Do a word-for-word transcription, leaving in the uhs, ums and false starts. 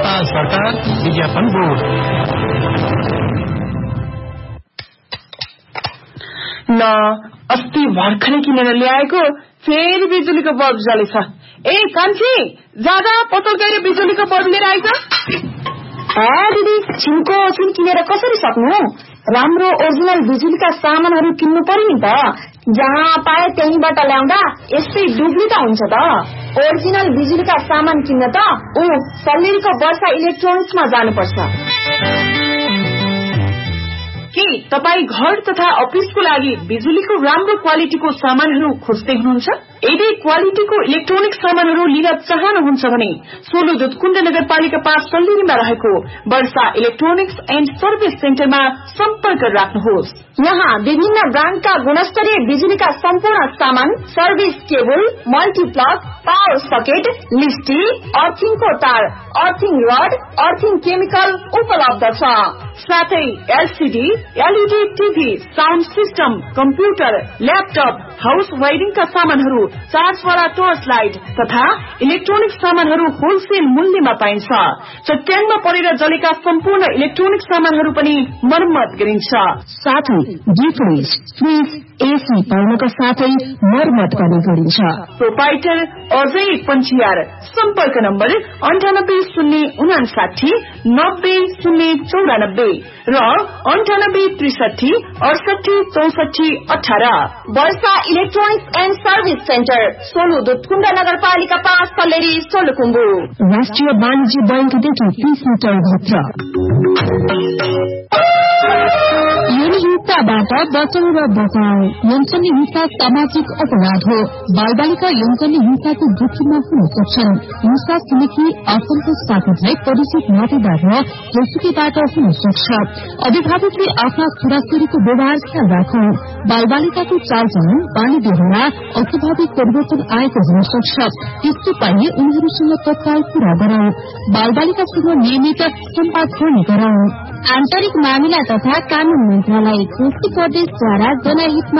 नेपाल सरकार विज्ञापन बोर्ड। न अस्ति भर्खरै किनेर ल्याएको फेरि बिजुलीको बल्ब जलेछ। ए कान्छी, जाँदा पतल गएर बिजुलीको बल्ब लिएर आइज। दिदी, छिनको छिन किनेर कसरी सक्नु? राम्रो ओरिजिनल बिजुलीका सामानहरू किन्नु पर्यो नि त। जहाँ पाए त्यहीँबाट ल्याउँदा यस्तै डुब्ली त हुन्छ त। ओरिजिनल बिजुलीका सामान किन्न त ऊ सल्लेरीको वर्षा इलेक्ट्रोनिक्समा जानुपर्छ। के तपाई घर तथा अफिसको लागि बिजुलीको राम्रो क्वालिटीको सामानहरू खोज्दै हुनुहुन्छ? यदि क्वालिटीको इलेक्ट्रोनिक सामानहरू लिन चाहनुहुन्छ भने सोलु दुधकुण्ड नगरपालिका पाँच सल्लेरीमा रहेको वर्षा इलेक्ट्रोनिक्स एन्ड सर्भिस सेन्टरमा सम्पर्क राख्नुहोस्। यहाँ विभिन्न ब्रान्डका गुणस्तरीय बिजुलीका सम्पूर्ण सामान, service cable, multiplug, power socket, लिस्टी, अर्थिङको तार, अर्थिङ रड, अर्थिङ केमिकल उपलब्ध छ। साथै LCD, LED TV, sound system, computer, laptop, house वायरिङका सामानहरू, चार्जवाला टर्च लाइट तथा इलेक्ट्रोनिक सामानहरू होलसेल मूल्यमा पाइन्छ। चट्याङमा परेर जलेका सम्पूर्ण इलेक्ट्रोनिक सामानहरू पनि मर्मत गरिन्छ। साथै डिफ्रिज, फ्रिज, एसी पाउनका साथै मर्मत पनि गरिन्छ। प्रोपाइटर अजय पञ्चियार। सम्पर्क नम्बर अन्ठानब्बे शून्य उनासाठी नब्बे शून्य चौरानब्बे र अन्ठानब्बे त्रिसठी अडसठी चौसठी अठार। वर्षा electronics and service centre, Solu Dudhkund नगरपालिका पाँच सल्लेरी सोलुखुम्बु। राष्ट्रिय वाणिज्य बैंकदेखि तीस मिटर भित्र। हिंसाबाट बचाउ र बचाउ। यौन हिंसा सामाजिक अपराध हो। बालबालिका यौन हिंसाको जोखिममा हुन सक्छन्। हिंसा छिमेकी असन्तोष साथीभाइ, परिचित नातेदार र जोसुकीबाट हुन सक्छ। अभिभावकले आफ्ना छोराछोरीको व्यवहार ख्याल राखौं। बालबालिकाको चालचलन, बानी व्यवहार अस्वाभाविक परिवर्तन आएको हुन सक्छ। त्यस्तो पाइए उनीहरूसँग तत्काल कुरा गरौं। बालबालिकासँग नियमित सम्वाद गर्ने गरौं। आन्तरिक मामिला तथा कानून मन्त्रालय, कोशी प्रदेशद्वारा जनहितमा